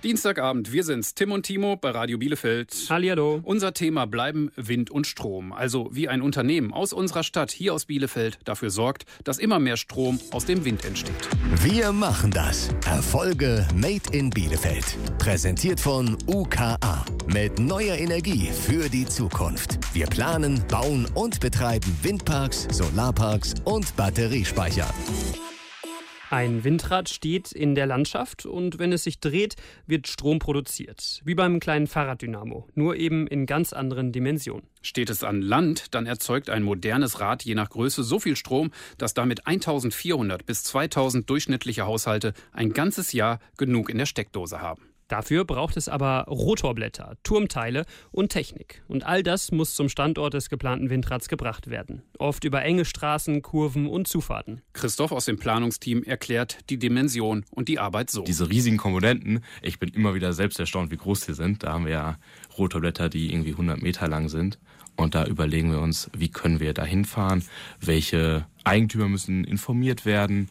Dienstagabend, wir sind's, Tim und Timo bei Radio Bielefeld. Hallihallo. Unser Thema bleiben Wind und Strom. Also wie ein Unternehmen aus unserer Stadt, hier aus Bielefeld, dafür sorgt, dass immer mehr Strom aus dem Wind entsteht. Wir machen das. Erfolge made in Bielefeld. Präsentiert von UKA. Mit neuer Energie für die Zukunft. Wir planen, bauen und betreiben Windparks, Solarparks und Batteriespeicher. Ein Windrad steht in der Landschaft und wenn es sich dreht, wird Strom produziert. Wie beim kleinen Fahrraddynamo, nur eben in ganz anderen Dimensionen. Steht es an Land, dann erzeugt ein modernes Rad je nach Größe so viel Strom, dass damit 1400 bis 2000 durchschnittliche Haushalte ein ganzes Jahr genug in der Steckdose haben. Dafür braucht es aber Rotorblätter, Turmteile und Technik. Und all das muss zum Standort des geplanten Windrads gebracht werden. Oft über enge Straßen, Kurven und Zufahrten. Christoph aus dem Planungsteam erklärt die Dimension und die Arbeit so. Diese riesigen Komponenten, ich bin immer wieder selbst erstaunt, wie groß die sind. Da haben wir ja Rotorblätter, die irgendwie 100 Meter lang sind. Und da überlegen wir uns, wie können wir da hinfahren, welche Eigentümer müssen informiert werden.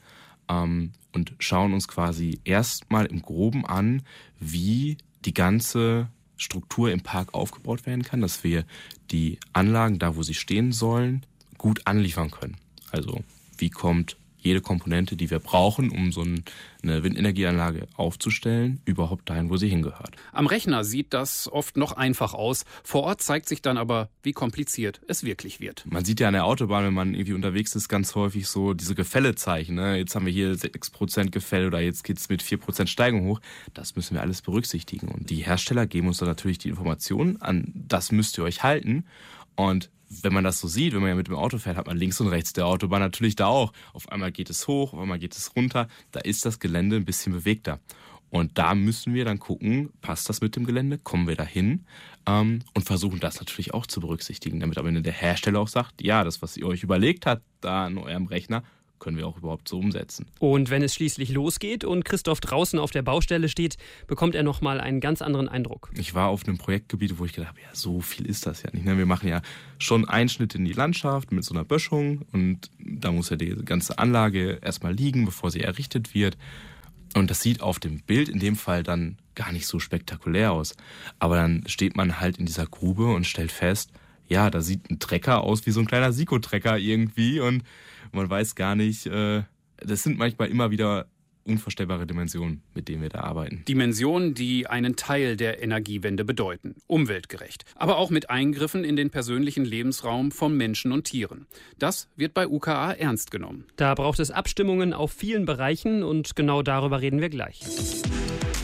Und schauen uns quasi erstmal im Groben an, wie die ganze Struktur im Park aufgebaut werden kann, dass wir die Anlagen, da wo sie stehen sollen, gut anliefern können. Also wie kommt jede Komponente, die wir brauchen, um so eine Windenergieanlage aufzustellen, überhaupt dahin, wo sie hingehört. Am Rechner sieht das oft noch einfach aus. Vor Ort zeigt sich dann aber, wie kompliziert es wirklich wird. Man sieht ja an der Autobahn, wenn man irgendwie unterwegs ist, ganz häufig so diese Gefällezeichen. Ne? Jetzt haben wir hier 6% Gefälle oder jetzt geht's mit 4% Steigung hoch. Das müssen wir alles berücksichtigen. Und die Hersteller geben uns dann natürlich die Informationen an, das müsst ihr euch halten. Und wenn man das so sieht, wenn man ja mit dem Auto fährt, hat man links und rechts der Autobahn natürlich da auch. Auf einmal geht es hoch, auf einmal geht es runter. Da ist das Gelände ein bisschen bewegter. Und da müssen wir dann gucken, passt das mit dem Gelände, kommen wir da hin und versuchen das natürlich auch zu berücksichtigen, damit am Ende der Hersteller auch sagt, ja, das, was ihr euch überlegt habt, da an eurem Rechner, können wir auch überhaupt so umsetzen. Und wenn es schließlich losgeht und Christoph draußen auf der Baustelle steht, bekommt er nochmal einen ganz anderen Eindruck. Ich war auf einem Projektgebiet, wo ich gedacht habe, ja, so viel ist das ja nicht. Wir machen ja schon Einschnitte in die Landschaft mit so einer Böschung und da muss ja die ganze Anlage erstmal liegen, bevor sie errichtet wird. Und das sieht auf dem Bild in dem Fall dann gar nicht so spektakulär aus. Aber dann steht man halt in dieser Grube und stellt fest, ja, da sieht ein Trecker aus wie so ein kleiner Siko-Trecker irgendwie und man weiß gar nicht, das sind manchmal immer wieder unvorstellbare Dimensionen, mit denen wir da arbeiten. Dimensionen, die einen Teil der Energiewende bedeuten, umweltgerecht, aber auch mit Eingriffen in den persönlichen Lebensraum von Menschen und Tieren. Das wird bei UKA ernst genommen. Da braucht es Abstimmungen auf vielen Bereichen und genau darüber reden wir gleich.